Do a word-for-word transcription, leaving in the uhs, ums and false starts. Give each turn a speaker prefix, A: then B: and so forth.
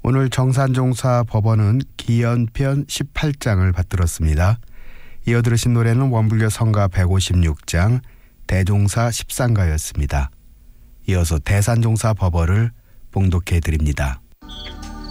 A: 오늘 정산종사 법원은 기연편 십팔 장을 받들었습니다. 이어 들으신 노래는 원불교 성가 백오십육 장 대종사 십상가였습니다. 이어서 대산종사 법어를 봉독해 드립니다.